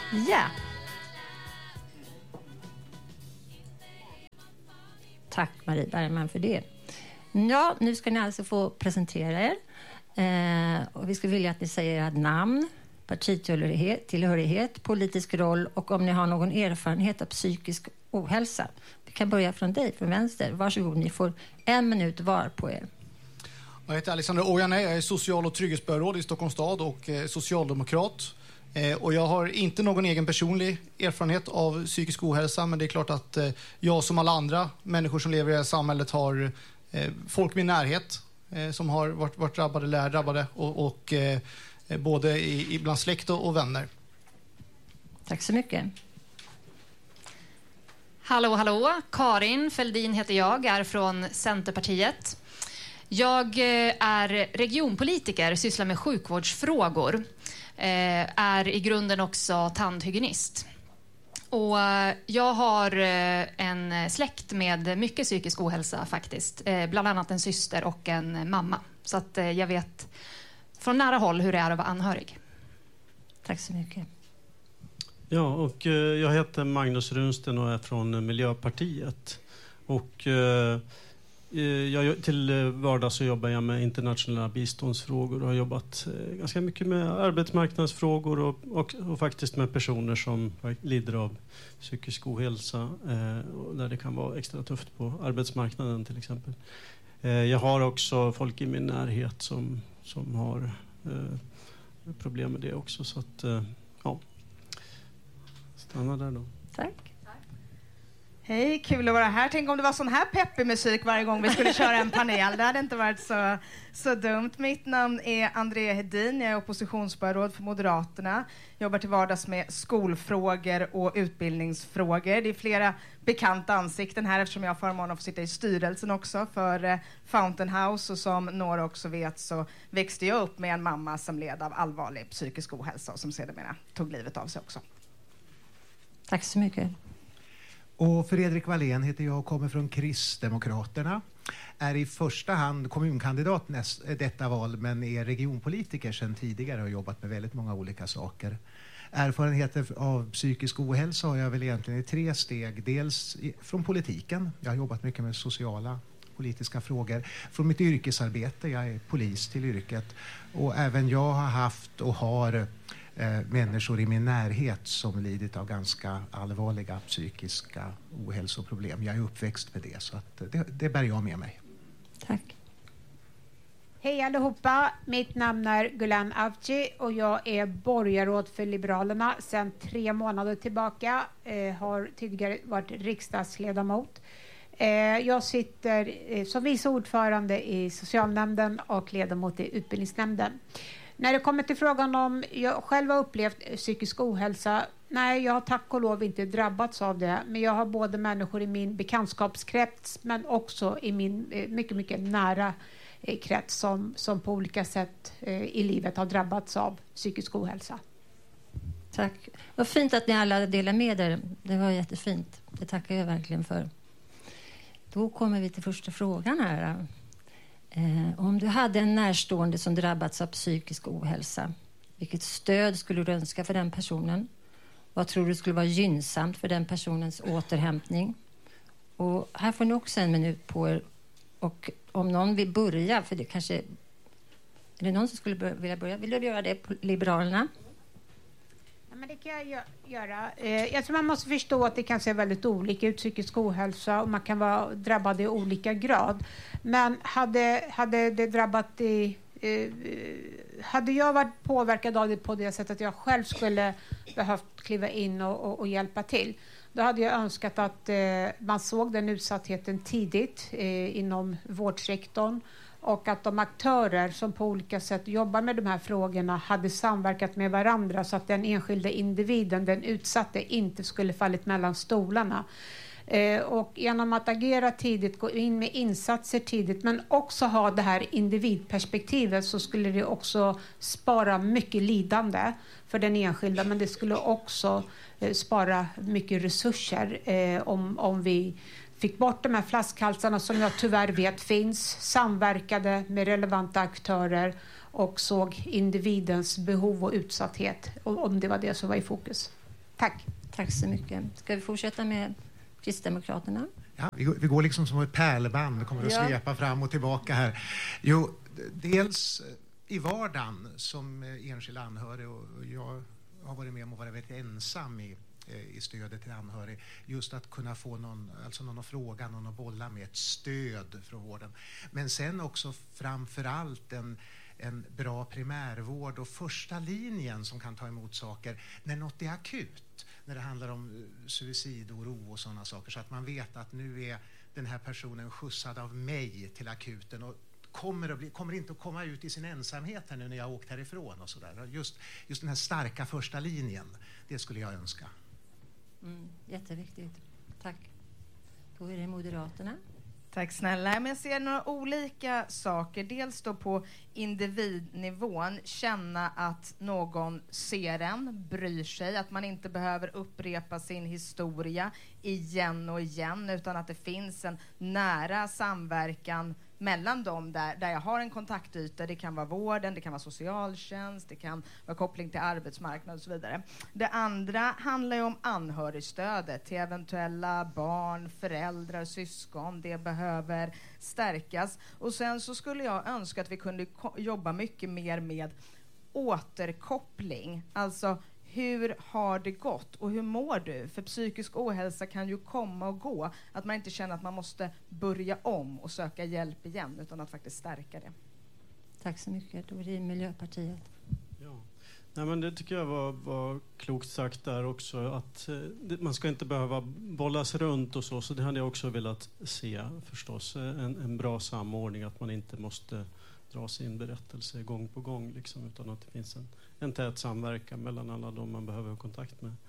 Ja. Tack Marie Bergman för det. Ja, nu ska ni alltså få presentera er. Och vi skulle vilja att ni säger ert namn, partitillhörighet, politisk roll och om ni har någon erfarenhet av psykisk ohälsa. Vi kan börja från dig, från vänster. Varsågod, ni får 1 minut var på er. Jag heter Alexander Ojane, jag är social- och trygghetsborgarråd i Stockholms stad och socialdemokrat. Och jag har inte någon egen personlig erfarenhet av psykisk ohälsa, men det är klart att jag som alla andra människor som lever i det här samhället har folk i min närhet som har varit drabbade eller är drabbade och både bland släkt och vänner. Tack så mycket. Hallå. Karin Fälldin heter jag, är från Centerpartiet. Jag är regionpolitiker, sysslar med sjukvårdsfrågor. Är i grunden också tandhygienist. Och jag har en släkt med mycket psykisk ohälsa faktiskt. Bland annat en syster och en mamma. Så att jag vet från nära håll hur det är att vara anhörig. Tack så mycket. Ja, och jag heter Magnus Runsten och är från Miljöpartiet. Och till vardags så jobbar jag med internationella biståndsfrågor och har jobbat ganska mycket med arbetsmarknadsfrågor och faktiskt med personer som lider av psykisk ohälsa där det kan vara extra tufft på arbetsmarknaden till exempel. Jag har också folk i min närhet som har problem med det också, så att ja, stanna där då. Tack. Hej, kul att vara här. Tänk om det var sån här peppig musik varje gång vi skulle köra en panel. Det hade inte varit så dumt. Mitt namn är Andrea Hedin. Jag är oppositionsborgarråd för Moderaterna. Jobbar till vardags med skolfrågor och utbildningsfrågor. Det är flera bekanta ansikten här eftersom jag har förmånen att få sitta i styrelsen också för Fountain House. Och som några också vet så växte jag upp med en mamma som led av allvarlig psykisk ohälsa och som sedermera tog livet av sig också. Tack så mycket. Och Fredrik Wallén heter jag och kommer från Kristdemokraterna. Är i första hand kommunkandidat detta val men är regionpolitiker sedan tidigare och har jobbat med väldigt många olika saker. Erfarenheter av psykisk ohälsa har jag väl egentligen i 3 steg. Dels från politiken. Jag har jobbat mycket med sociala politiska frågor. Från mitt yrkesarbete. Jag är polis till yrket. Och även jag har haft och har människor i min närhet som lidit av ganska allvarliga psykiska ohälsoproblem. Jag är uppväxt med det, så att det bär jag med mig. Tack. Hej allihopa, mitt namn är Gulan Avci och jag är borgarråd för Liberalerna sedan 3 månader tillbaka. Har tidigare varit riksdagsledamot. Jag sitter som vice ordförande i socialnämnden och ledamot i utbildningsnämnden. När det kommer till frågan om jag själv har upplevt psykisk ohälsa, nej, jag har tack och lov inte drabbats av det. Men jag har både människor i min bekantskapskrets men också i min mycket nära krets som på olika sätt i livet har drabbats av psykisk ohälsa. Tack. Vad fint att ni alla delar med er. Det var jättefint. Det tackar jag verkligen för. Då kommer vi till första frågan här. Om du hade en närstående som drabbats av psykisk ohälsa, vilket stöd skulle du önska för den personen? Vad tror du skulle vara gynnsamt för den personens återhämtning? Och här får ni också 1 minut på er. Och om någon vill börja, för det kanske... Är det någon som skulle vilja börja? Vill du göra det på Liberalerna? Ja, men det kan jag göra. Jag tror man måste förstå att det kan se väldigt olika ut, psykisk ohälsa, och man kan vara drabbad i olika grad. Men hade det drabbat hade jag varit påverkad av det på det sättet att jag själv skulle behövt kliva in och hjälpa till, då hade jag önskat att man såg den utsattheten tidigt inom vårdsektorn och att de aktörer som på olika sätt jobbar med de här frågorna hade samverkat med varandra så att den enskilda individen, den utsatte, inte skulle fallit mellan stolarna. Och genom att agera tidigt, gå in med insatser tidigt men också ha det här individperspektivet, så skulle det också spara mycket lidande för den enskilda, men det skulle också spara mycket resurser om vi fick bort de här flaskhalsarna som jag tyvärr vet finns, samverkade med relevanta aktörer och såg individens behov och utsatthet, om det var det som var i fokus. Tack. Tack så mycket. Ska vi fortsätta med Kristdemokraterna? Ja, vi går liksom som ett pärlband. Vi kommer att svepa fram och tillbaka här. Jo, dels i vardagen som enskild anhörig, och jag har varit med om att vara väldigt ensam i stödet till anhörig. Just att kunna få någon att fråga, någon att bolla med, ett stöd från vården. Men sen också framförallt en bra primärvård och första linjen som kan ta emot saker när något är akut. När det handlar om suicidoro och sådana saker. Så att man vet att nu är den här personen skjutsad av mig till akuten och kommer inte att komma ut i sin ensamhet här nu när jag har åkt härifrån och sådär. Just den här starka första linjen, det skulle jag önska. Jätteviktigt. Tack. Då är det Moderaterna. Tack snälla. Men jag ser några olika saker. Dels då på individnivån, känna att någon ser en, bryr sig, att man inte behöver upprepa sin historia igen och igen, utan att det finns en nära samverkan mellan dem där jag har en kontaktyta. Det kan vara vården, det kan vara socialtjänst, det kan vara koppling till arbetsmarknad och så vidare. Det andra handlar ju om anhörigstödet till eventuella barn, föräldrar, syskon. Det behöver stärkas. Och sen så skulle jag önska att vi kunde jobba mycket mer med återkoppling. Alltså, hur har det gått och hur mår du? För psykisk ohälsa kan ju komma och gå. Att man inte känner att man måste börja om och söka hjälp igen, utan att faktiskt stärka det. Tack så mycket. Då är det Miljöpartiet. Ja. Nej, men det tycker jag var klokt sagt där också. Att man ska inte behöva bollas runt och så det hade jag också velat se förstås. En bra samordning, att man inte måste dra sin berättelse gång på gång liksom, utan att det finns en tät samverkan mellan alla de man behöver ha kontakt med.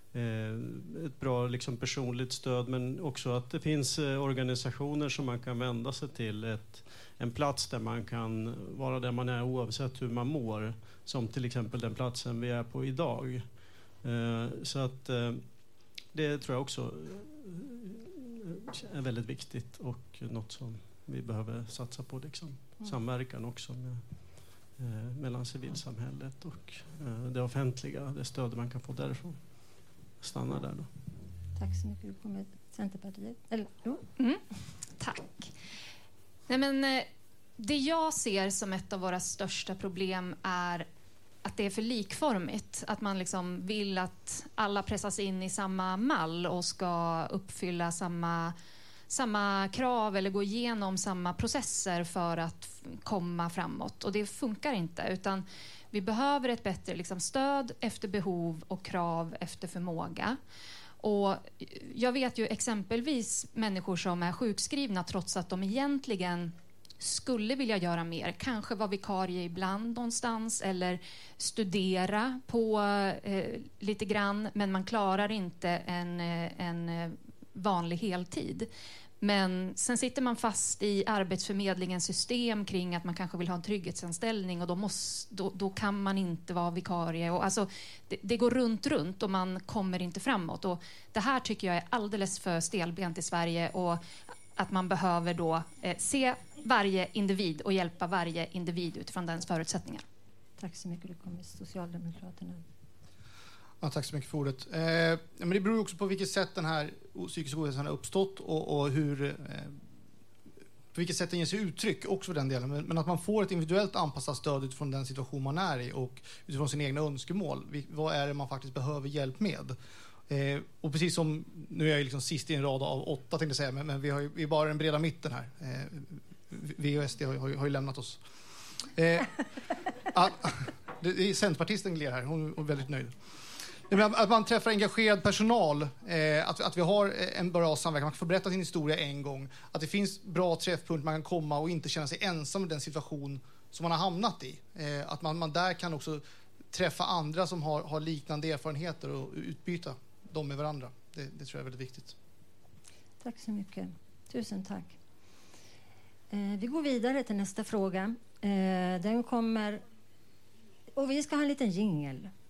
Ett bra liksom, personligt stöd, men också att det finns organisationer som man kan vända sig till, en plats där man kan vara där man är oavsett hur man mår, som till exempel den platsen vi är på idag. Så att det tror jag också är väldigt viktigt och något som vi behöver satsa på liksom. Samverkan också mellan civilsamhället och det offentliga, det stöd man kan få därifrån. Stanna där då. Tack så mycket. Du kommer Centerpartiet. Eller, Tack. Nej, men, det jag ser som ett av våra största problem är att det är för likformigt. Att man liksom vill att alla pressas in i samma mall och ska uppfylla samma krav eller gå igenom samma processer för att komma framåt. Och det funkar inte, utan vi behöver ett bättre liksom, stöd efter behov och krav efter förmåga. Och jag vet ju exempelvis människor som är sjukskrivna trots att de egentligen skulle vilja göra mer. Kanske vara vikarie ibland någonstans eller studera på lite grann, men man klarar inte en vanlig heltid. Men sen sitter man fast i Arbetsförmedlingens system kring att man kanske vill ha en trygghetsanställning och då kan man inte vara vikarie. Och alltså, det går runt och man kommer inte framåt. Och det här tycker jag är alldeles för stelbent i Sverige, och att man behöver då se varje individ och hjälpa varje individ utifrån dens förutsättningar. Tack så mycket. Du kommer Socialdemokraterna. Ja, tack så mycket för ordet. Men det beror också på vilket sätt den här psykiska ohälsan har uppstått och hur, på vilket sätt den ger sig uttryck också för den delen. Men att man får ett individuellt anpassat stöd utifrån den situation man är i och utifrån sina egna önskemål. Vad är det man faktiskt behöver hjälp med? Och precis som, nu är jag liksom sist i en rad av 8 tänkte jag säga, men vi är bara den breda mitten här. V och SD har ju lämnat oss. Det är Centerpartisten Gler här, hon är väldigt nöjd. Att man träffar engagerad personal, att vi har en bra samverkan, man kan få berätta sin historia en gång, att det finns bra träffpunkt, man kan komma och inte känna sig ensam i den situation som man har hamnat i. Att man där kan också träffa andra som har liknande erfarenheter och utbyta dem med varandra. Det tror jag är väldigt viktigt. Tack så mycket. Tusen tack. Vi går vidare till nästa fråga. Den kommer... Och vi ska ha en liten jingle.